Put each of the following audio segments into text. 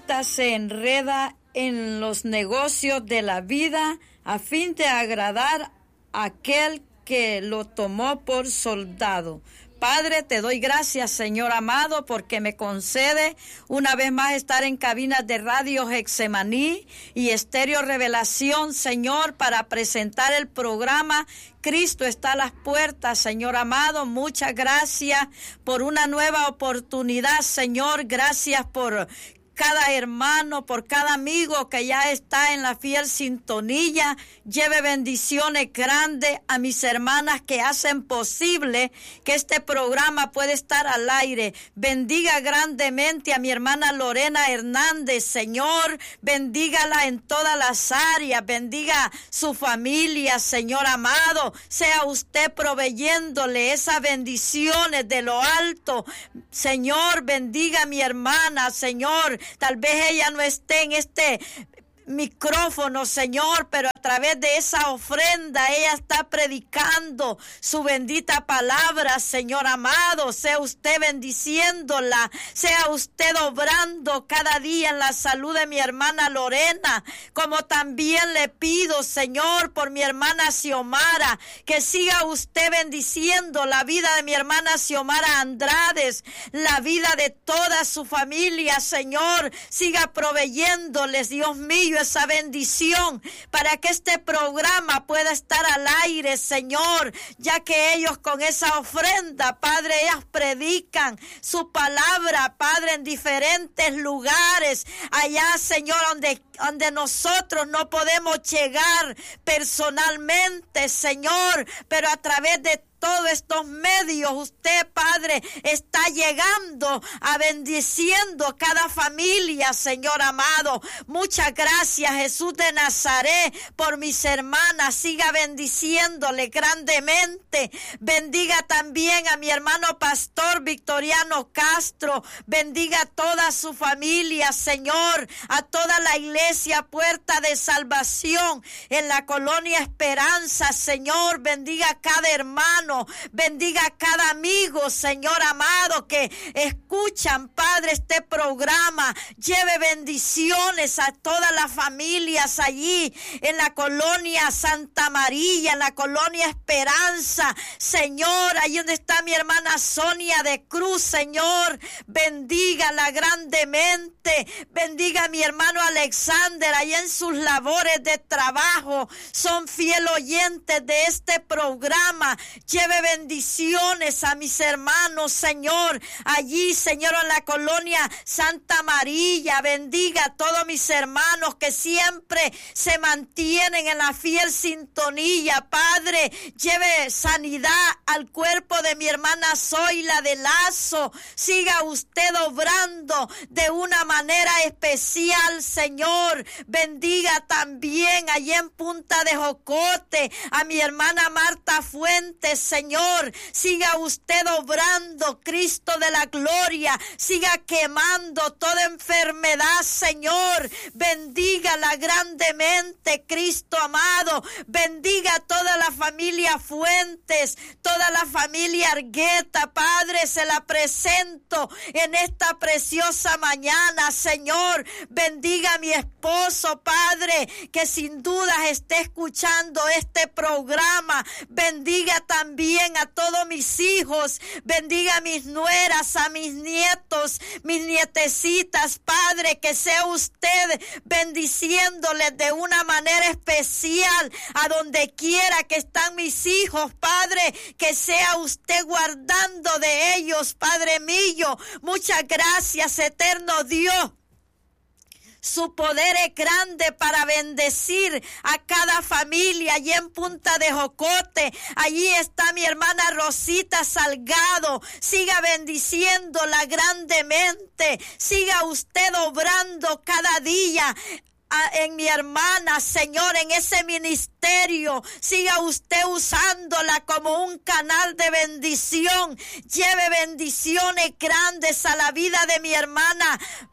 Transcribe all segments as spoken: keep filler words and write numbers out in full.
ahorita se enreda en los negocios de la vida a fin de agradar a aquel que lo tomó por soldado. Padre, te doy gracias, Señor amado, porque me concede una vez más estar en cabinas de Radio Getsemaní y Estéreo Revelación, Señor, para presentar el programa Cristo está a las puertas, Señor amado. Muchas gracias por una nueva oportunidad, Señor. Gracias por cada hermano, por cada amigo que ya está en la fiel sintonía. Lleve bendiciones grandes a mis hermanas que hacen posible que este programa pueda estar al aire. Bendiga grandemente a mi hermana Lorena Hernández, Señor. Bendígala en todas las áreas. Bendiga su familia, Señor amado. Sea usted proveyéndole esas bendiciones de lo alto. Señor, bendiga a mi hermana, Señor. Tal vez ella no esté en este micrófono, Señor, pero a través de esa ofrenda ella está predicando su bendita palabra, Señor amado. Sea usted bendiciéndola, sea usted obrando cada día en la salud de mi hermana Lorena, como también le pido, Señor, por mi hermana Xiomara, que siga usted bendiciendo la vida de mi hermana Xiomara Andrades, la vida de toda su familia, Señor. Siga proveyéndoles, Dios mío, esa bendición para que este programa pueda estar al aire, Señor, ya que ellos con esa ofrenda, Padre, ellas predican su palabra, Padre, en diferentes lugares, allá, Señor, donde, donde nosotros no podemos llegar personalmente, Señor, pero a través de todos estos medios, usted, Padre, está llegando a bendiciendo cada familia, Señor amado. Muchas gracias, Jesús de Nazaret, por mis hermanas. Siga bendiciéndole grandemente. Bendiga también a mi hermano pastor Victoriano Castro. Bendiga a toda su familia, Señor, a toda la iglesia Puerta de Salvación en la colonia Esperanza, Señor. Bendiga a cada hermano. Bendiga a cada amigo, Señor amado, que escuchan, Padre, este programa. Lleve bendiciones a todas las familias allí en la colonia Santa María, en la colonia Esperanza, Señor, allí donde está mi hermana Sonia de Cruz, Señor. Bendígala grandemente. Bendiga a mi hermano Alexander allá en sus labores de trabajo. Son fiel oyentes de este programa. Lleve bendiciones a mis hermanos, Señor, allí, Señor, en la colonia Santa María. Bendiga a todos mis hermanos que siempre se mantienen en la fiel sintonía, Padre. Lleve sanidad al cuerpo de mi hermana Zoila de Lazo. Siga usted obrando de una manera especial, Señor. Bendiga también allí en Punta de Jocote a mi hermana Marta Fuentes, Señor. Siga usted obrando, Cristo de la gloria. Siga quemando toda enfermedad, Señor. Bendígala grandemente, Cristo amado. Bendiga a toda la familia Fuentes, toda la familia Argueta, Padre, se la presento en esta preciosa mañana, Señor. Bendiga a mi esposo, Padre, que sin dudas esté escuchando este programa. Bendiga también a todos mis hijos. Bendiga a mis nueras, a mis nietos, mis nietecitas, Padre, que sea usted bendiciéndoles de una manera especial a donde quiera que están mis hijos, Padre, que sea usted guardando de ellos, Padre mío. Muchas gracias, eterno Dios. Su poder es grande para bendecir a cada familia allí en Punta de Jocote. Allí está mi hermana Rosita Salgado. Siga bendiciéndola grandemente. Siga usted obrando cada día en mi hermana, Señor, en ese ministerio. Siga usted usándola como un canal de bendición. Lleve bendiciones grandes a la vida de mi hermana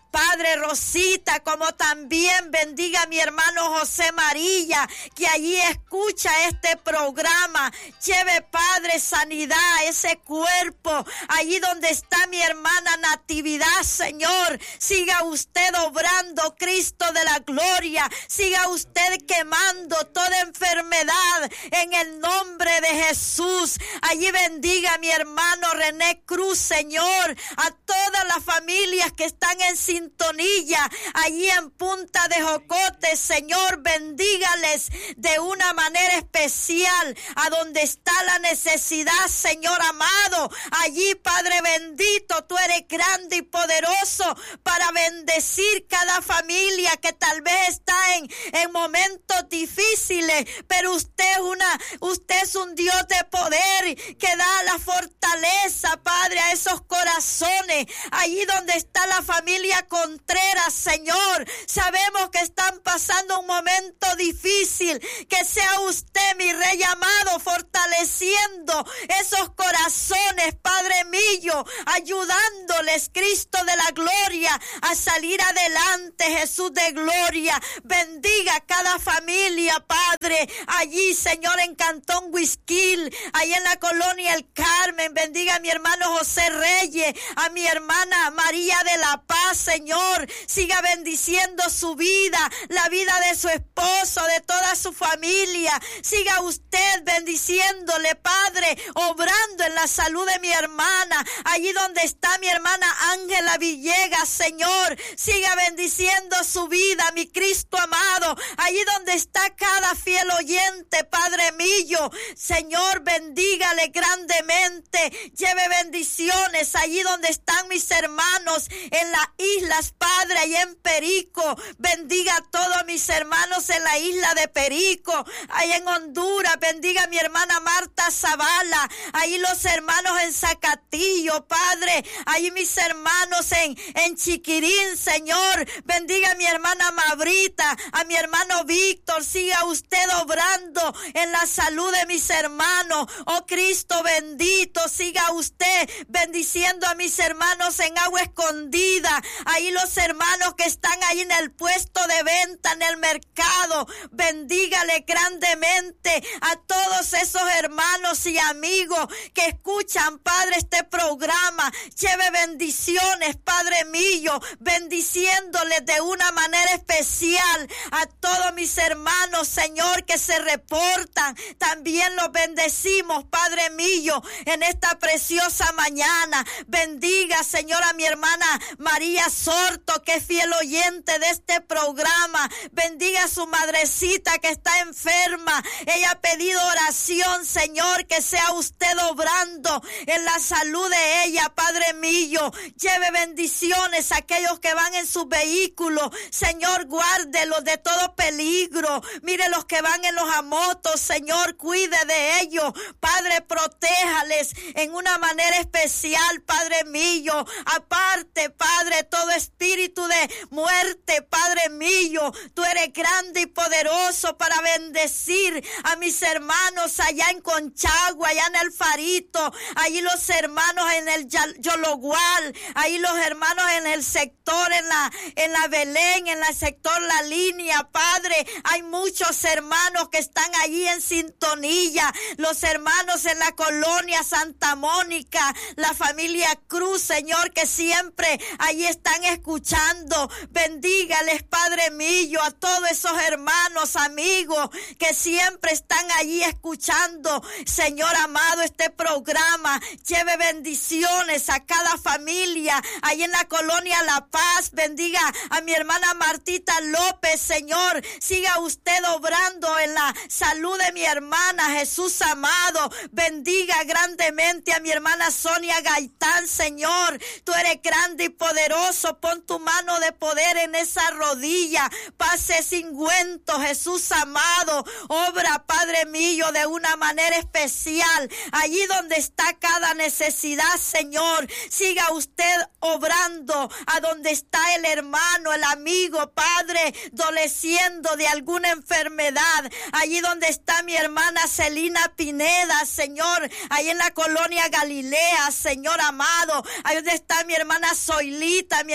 Padre Rosita, como también bendiga a mi hermano José María, que allí escucha este programa. Lleve, Padre, sanidad a ese cuerpo, allí donde está mi hermana Natividad, Señor. Siga usted obrando, Cristo de la gloria. Siga usted quemando toda enfermedad en el nombre de Jesús. Allí bendiga a mi hermano René Cruz, Señor, a todas las familias que están en sintonía allí en Punta de Jocote, Señor, bendígales de una manera especial a donde está la necesidad, Señor amado. Allí, Padre bendito, tú eres grande y poderoso para bendecir cada familia que tal vez está en, en momentos difíciles, pero usted es una, usted es un Dios de poder que da la fortaleza, Padre, a esos corazones. Allí donde está la familia Contreras, Señor, sabemos que están pasando un momento difícil. Que sea usted, mi Rey amado, fortaleciendo esos corazones, Padre mío, ayudándoles, Cristo de la gloria, a salir adelante, Jesús de gloria. Bendiga cada familia, Padre, allí, Señor, en Cantón Huisquil, ahí en la colonia El Carmen. Bendiga a mi hermano José Reyes, a mi hermana María de la Paz, Señor. Siga bendiciendo su vida, la vida de su esposo, de toda su familia. Siga usted bendiciéndole, Padre, obrando en la salud de mi hermana, allí donde está mi hermana Ángela Villegas, Señor. Siga bendiciendo su vida, mi Cristo amado, allí donde está cada fiel oyente, Padre mío. Señor, bendígale grandemente. Lleve bendiciones allí donde están mis hermanos en las islas, Padre, allí en Perico. Bendiga a todos mis hermanos en la isla de Perico, ahí en Honduras. Bendiga a mi hermana Marta Zavala, ahí los hermanos en Zacatillo, Padre, ahí mis hermanos en, en Chiquirín, Señor. Bendiga a mi hermana Mabrita, a mi hermano Víctor. Siga usted obrando en la salud de mis hermanos. Oh Cristo bendito, siga usted bendiciendo a mis hermanos en Agua Escondida, ahí los hermanos que están ahí en el puesto de venta, en el mercado. Bendígale grandemente a todos esos hermanos y amigos que escuchan, Padre, este programa. Lleve bendiciones, Padre mío, bendiciéndoles de una manera especial a todos mis hermanos, Señor, que se reportan. También los bendecimos, Padre mío, en esta preciosa mañana. Bendiga, Señor, a mi hermana María Sorto, que es fiel oyente de este programa. Bendiga a su madrecita que está enferma. Ella ha pedido oración, Señor, que sea usted obrando en la salud de ella, Padre mío. Lleve bendiciones a aquellos que van en sus vehículos. Señor, guárdelos de todo peligro. Mire los que van en los amotos, Señor, cuide de ellos. Padre, protéjales en una manera especial, Padre mío. Aparte, Padre, todo espíritu de muerte, Padre mío. Tú eres grande y poderoso para bendecir a mis hermanos allá en Conchagua, allá en el Farito, allí los hermanos en el Yologual, ahí los hermanos en el sector, en la, en la Belén, en el sector La Línea, Padre. Hay muchos hermanos que están allí en sintonía, los hermanos en la colonia Santa Mónica, la familia Cruz, Señor, que siempre allí están escuchando. Bendígales, Padre mío, a todos esos hermanos, amigos, que siempre están allí escuchando, Señor amado, este programa. Lleve bendiciones a cada familia, allí en la colonia La Paz. Bendiga a mi hermana Martita López, Señor. Siga usted obrando en la salud de mi hermana, Jesús amado. Bendiga grandemente a mi hermana Sonia Gaitán, Señor. Tú eres grande y poderoso. Pon tu mano de poder en esa rodilla. Pase sin ungüento, Jesús amado. Obra, Padre mío, de una manera especial. Allí donde está cada necesidad, Señor. Siga usted obrando a donde está el hermano, el amigo, Padre, doleciendo de alguna enfermedad. Allí donde está mi hermana Celina Pineda, Señor. Ahí en la colonia Galilea, Señor amado. Ahí donde está mi hermana Zoilita, mi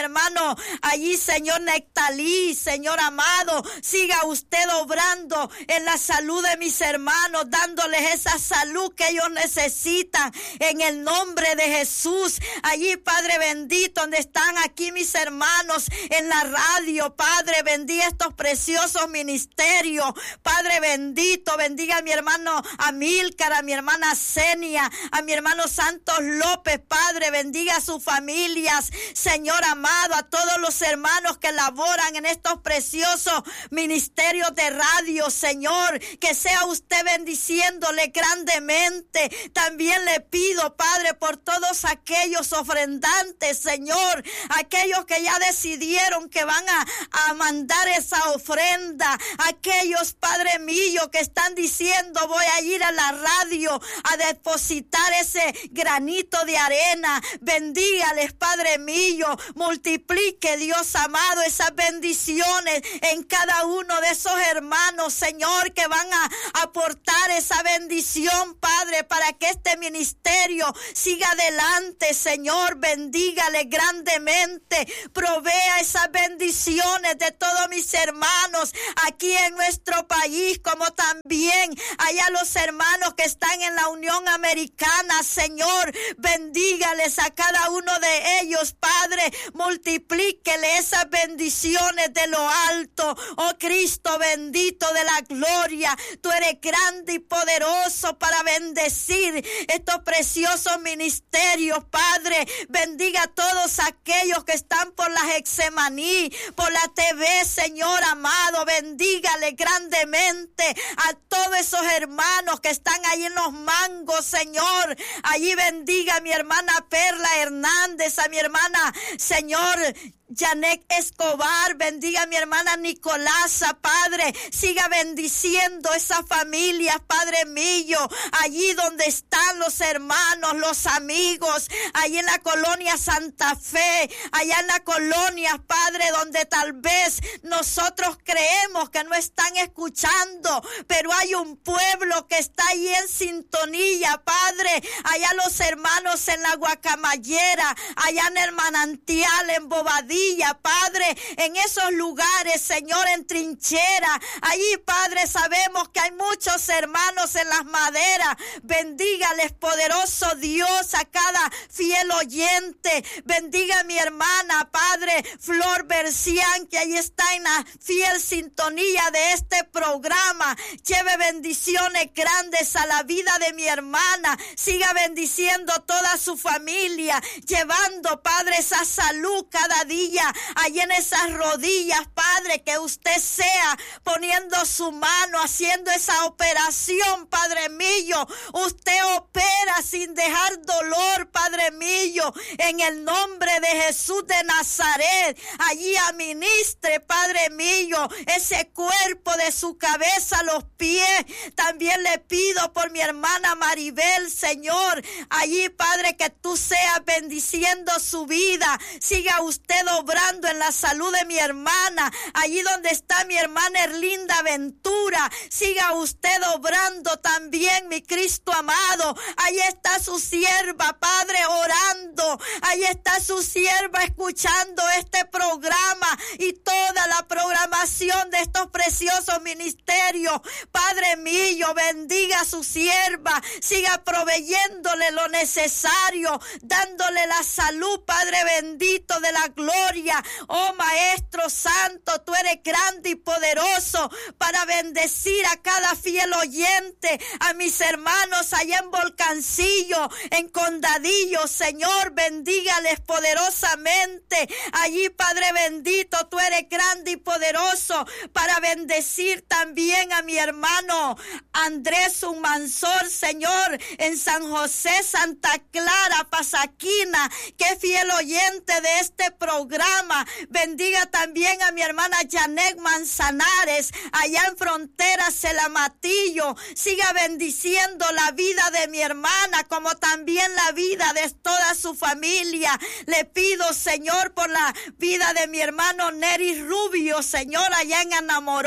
hermano allí, Señor Nectalí, Señor amado, siga usted obrando en la salud de mis hermanos, dándoles esa salud que ellos necesitan en el nombre de Jesús. Allí, Padre bendito, donde están aquí mis hermanos en la radio, Padre, bendiga estos preciosos ministerios. Padre bendito, bendiga a mi hermano Amílcar, a mi hermana Senia, a mi hermano Santos López, Padre, bendiga a sus familias, Señor amado, a todos los hermanos que laboran en estos preciosos ministerios de radio, Señor, que sea usted bendiciéndole grandemente. También le pido, Padre, por todos aquellos ofrendantes, Señor, aquellos que ya decidieron que van a, a mandar esa ofrenda, aquellos, Padre mío, que están diciendo voy a ir a la radio a depositar ese granito de arena. Bendígales, Padre mío, multiplique, Dios amado, esas bendiciones en cada uno de esos hermanos, Señor, que van a aportar esa bendición, Padre, para que este ministerio siga adelante, Señor. Bendígale grandemente, provea esas bendiciones de todos mis hermanos aquí en nuestro país, como también allá los hermanos que están en la Unión Americana, Señor. Bendígales a cada uno de ellos, Padre, multiplíquele esas bendiciones de lo alto. Oh Cristo bendito de la gloria, tú eres grande y poderoso para bendecir estos preciosos ministerios, Padre. Bendiga a todos aquellos que están por la Getsemaní, por la T V, Señor amado. Bendígale grandemente a todos esos hermanos que están ahí en los mangos, Señor. Allí bendiga a mi hermana Perla Hernández, a mi hermana, Señor, Janet Escobar, bendiga a mi hermana Nicolasa, Padre, siga bendiciendo esa familia, Padre mío, allí donde están los hermanos, los amigos, allí en la colonia Santa Fe, allá en la colonia, Padre, donde tal vez nosotros creemos que no están escuchando, pero hay un pueblo que está ahí en sintonía, Padre, allá los hermanos en la Guacamayera, allá en el Manantial, en Bobadilla, Padre, en esos lugares, Señor, en trinchera, allí, Padre, sabemos que hay muchos hermanos en las maderas. Bendígales, poderoso Dios, a cada fiel oyente. Bendiga a mi hermana, Padre, Flor Bercián, que ahí está en la fiel sintonía de este programa. Lleve bendiciones grandes a la vida de mi hermana. Siga bendiciendo toda su familia, llevando, Padre, esa salud cada día allí en esas rodillas, Padre, que usted sea poniendo su mano, haciendo esa operación, Padre mío. Usted opera sin dejar dolor, Padre mío, en el nombre de Jesús de Nazaret. Allí administre, Padre mío, ese cuerpo de su cabeza a los pies. También le pido por mi hermana Maribel, Señor, allí, Padre, que tú seas bendiciendo su vida. Siga usted obrando en la salud de mi hermana, allí donde está mi hermana Erlinda Ventura. Siga usted obrando también, mi Cristo amado. Ahí está su sierva, Padre, orando. Ahí está su sierva escuchando este programa y toda la programación de estos preciosos ministerios. Padre mío, bendiga a su sierva. Siga proveyéndole lo necesario, dándole la salud, Padre bendito de la gloria. Oh Maestro Santo, tú eres grande y poderoso para bendecir a cada fiel oyente, a mis hermanos allá en Volcancillo, en Condadillo, Señor, bendígales poderosamente. Allí, Padre bendito, tú eres grande y poderoso para bendecir también a mi hermano Andrés Humansor, Señor, en San José, Santa Clara, Pasaquina, que fiel oyente de este programa. Bendiga también a mi hermana Janet Manzanares, allá en Fronteras, Celamatillo. Siga bendiciendo la vida de mi hermana, como también la vida de toda su familia. Le pido, Señor, por la vida de mi hermano Neri Rubio, Señor, allá en Anamoró.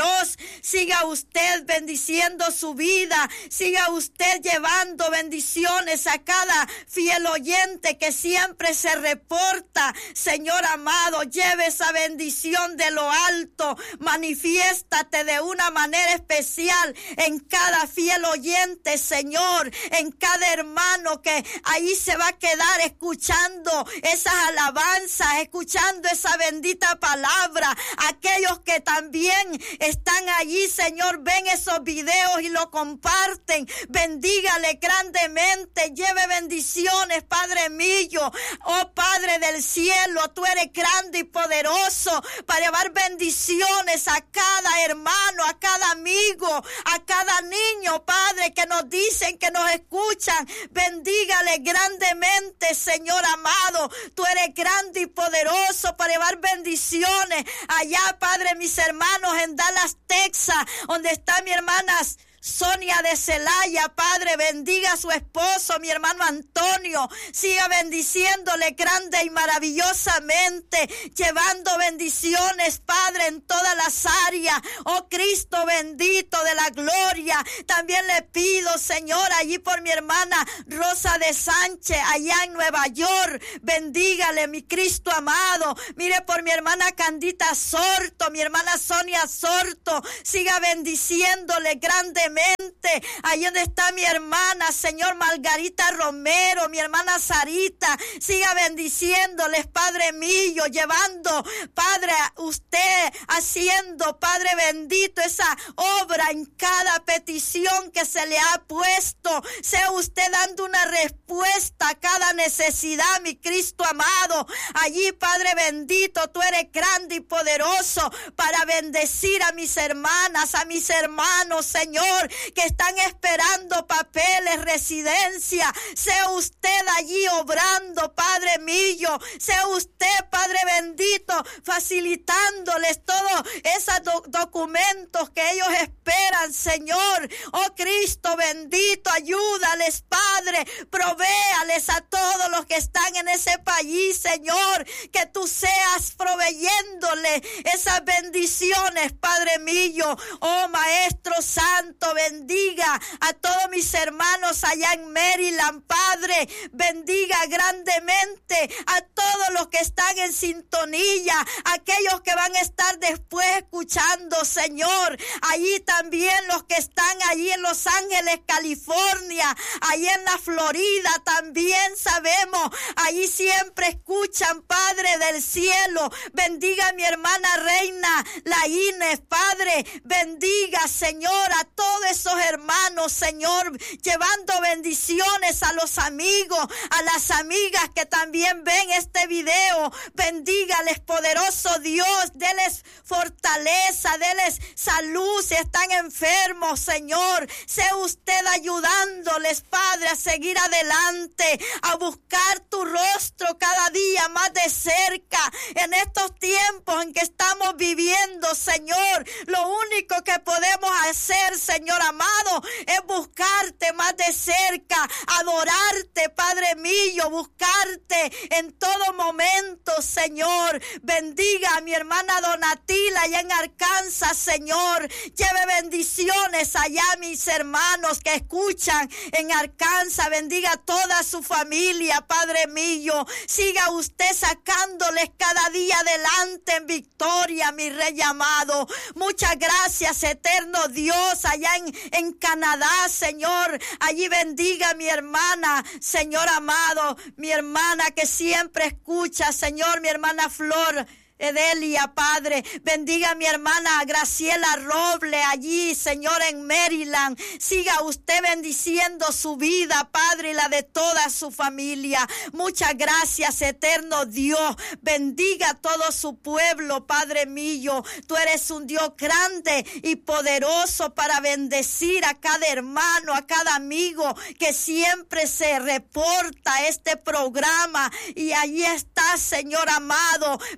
Dios. Siga usted bendiciendo su vida. Siga usted llevando bendiciones a cada fiel oyente que siempre se reporta. Señor amado, lleve esa bendición de lo alto. Manifiéstate de una manera especial en cada fiel oyente, Señor, en cada hermano que ahí se va a quedar escuchando esas alabanzas, escuchando esa bendita palabra. Aquellos que también están allí, Señor, ven esos videos y lo comparten. Bendígale grandemente, lleve bendiciones, Padre mío. Oh Padre del cielo, tú eres grande y poderoso para llevar bendiciones a cada hermano, a cada amigo, a cada niño, Padre, que nos dicen, que nos escuchan. Bendígale grandemente, Señor amado. Tú eres grande y poderoso para llevar bendiciones allá, Padre, mis hermanos en Dallas, Texas, donde está mi hermana Sonia de Celaya. Padre, bendiga a su esposo, mi hermano Antonio. Siga bendiciéndole grande y maravillosamente, llevando bendiciones, Padre, en todas las áreas. Oh Cristo bendito de la gloria. También le pido, Señor, allí por mi hermana Rosa de Sánchez, allá en Nueva York. Bendígale, mi Cristo amado. Mire por mi hermana Candita Sorto, mi hermana Sonia Sorto. Siga bendiciéndole grandemente. Ahí donde está mi hermana, Señor, Margarita Romero, mi hermana Sarita. Siga bendiciéndoles, Padre mío, llevando, Padre, usted haciendo, Padre bendito, esa obra en cada petición que se le ha puesto. Sea usted dando una respuesta a cada necesidad, mi Cristo amado. Allí, Padre bendito, tú eres grande y poderoso para bendecir a mis hermanas, a mis hermanos, Señor, que están esperando papeles, residencia. Sea usted allí obrando, Padre mío. Sea usted, Padre bendito, facilitándoles todos esos do- documentos que ellos esperan, Señor. Oh Cristo bendito, ayúdales, Padre. Provéales a todos los que están en ese país, Señor. Que tú seas proveyéndole esas bendiciones, Padre mío. Oh Maestro Santo, bendiga a todos mis hermanos allá en Maryland, Padre. Bendiga grandemente a todos los que están en sintonía, aquellos que van a estar después escuchando, Señor. Allí también los que están allí en Los Ángeles, California, allí en la Florida también sabemos, allí siempre escuchan, Padre del cielo. Bendiga a mi hermana Reina, la Inés, Padre. Bendiga, Señor, a todos esos hermanos, Señor, llevando bendiciones a los amigos, a las amigas que también ven este video. Bendígales, poderoso Dios, deles fortaleza, deles salud si están enfermos, Señor. Sea usted ayudándoles, Padre, a seguir adelante, a buscar tu rostro cada día más de cerca. En estos tiempos en que estamos viviendo, Señor, lo único que podemos hacer, Señor amado, es buscarte más de cerca, adorarte, Padre mío, buscarte en todo momento, Señor. Bendiga a mi hermana Donatila allá en Arkansas, Señor. Lleve bendiciones allá a mis hermanos que escuchan en Arkansas. Bendiga a toda su familia, Padre mío. Siga usted sacándoles cada día adelante en victoria, mi Rey amado. Muchas gracias, eterno Dios, allá en, en Canadá, Señor. Allí bendiga a mi hermana, Señor amado, mi hermana que siempre escucha, Señor, mi hermana Flor Edelia, Padre. Bendiga a mi hermana Graciela Roble allí, Señor, en Maryland. Siga usted bendiciendo su vida, Padre, y la de toda su familia. Muchas gracias, eterno Dios. Bendiga a todo su pueblo, Padre mío. Tú eres un Dios grande y poderoso para bendecir a cada hermano, a cada amigo que siempre se reporta a este programa. Y allí está, Señor amado. Bendiga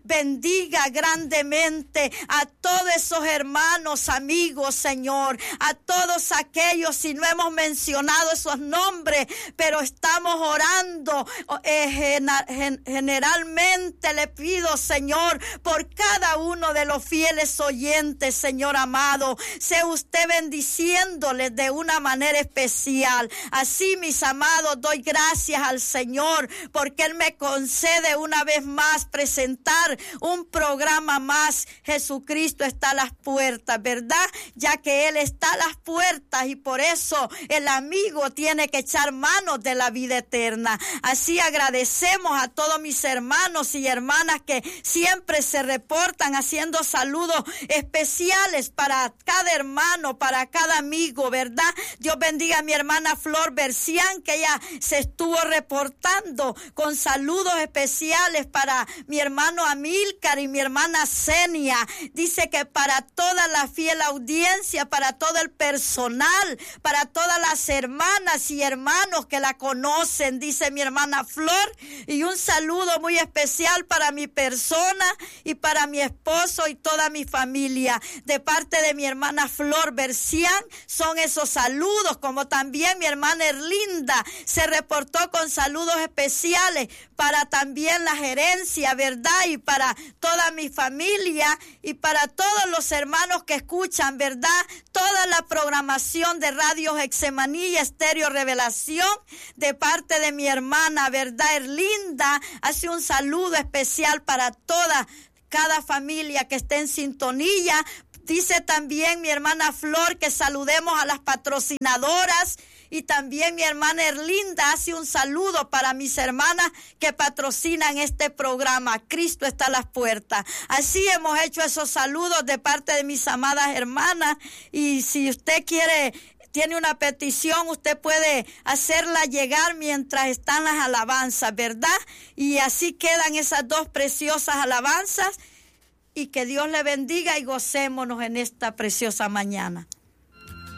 bendiga grandemente a todos esos hermanos, amigos, Señor, a todos aquellos, si no hemos mencionado esos nombres, pero estamos orando, eh, generalmente le pido, Señor, por cada uno de los fieles oyentes, Señor amado, sea usted bendiciéndoles de una manera especial. Así, mis amados, doy gracias al Señor porque Él me concede una vez más presentar un programa más. Jesucristo está a las puertas, ¿verdad? Ya que Él está a las puertas y por eso el amigo tiene que echar manos de la vida eterna. Así agradecemos a todos mis hermanos y hermanas que siempre se reportan haciendo saludos especiales para cada hermano, para cada amigo, ¿verdad? Dios bendiga a mi hermana Flor Bercián, que ella se estuvo reportando con saludos especiales para mi hermano Amílcar y mi hermana Zenia. Dice que para toda la fiel audiencia, para todo el personal, para todas las hermanas y hermanos que la conocen, dice mi hermana Flor, y un saludo muy especial para mi persona y para mi esposo y toda mi familia. De parte de mi hermana Flor Bercián son esos saludos, como también mi hermana Erlinda se reportó con saludos especiales para también la gerencia, ¿verdad? Y para toda mi familia y para todos los hermanos que escuchan, ¿verdad? Toda la programación de Radio Getsemaní y Estéreo Revelación, de parte de mi hermana, ¿verdad? Erlinda hace un saludo especial para toda cada familia que esté en sintonía. Dice también mi hermana Flor que saludemos a las patrocinadoras y también mi hermana Erlinda hace un saludo para mis hermanas que patrocinan este programa. Cristo está a las puertas. Así hemos hecho esos saludos de parte de mis amadas hermanas y si usted quiere, tiene una petición, usted puede hacerla llegar mientras están las alabanzas, ¿verdad? Y así quedan esas dos preciosas alabanzas. Y que Dios le bendiga y gocémonos en esta preciosa mañana.